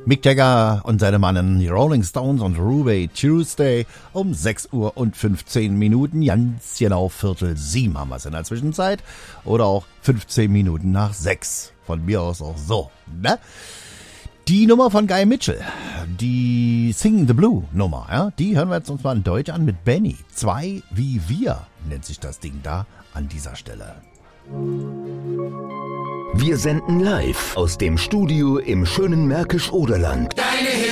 Mick Jagger und seine Mannen, die Rolling Stones und Ruby Tuesday um 6 Uhr und 15 Minuten, ganz genau 6:45 haben wir es in der Zwischenzeit. Oder auch 15 Minuten nach 6. Von mir aus auch so, ne? Die Nummer von Guy Mitchell, die Sing the Blue Nummer, ja, die hören wir jetzt uns mal in Deutsch an mit Benny. 2 wie wir nennt sich das Ding da an dieser Stelle. Wir senden live aus dem Studio im schönen Märkisch-Oderland.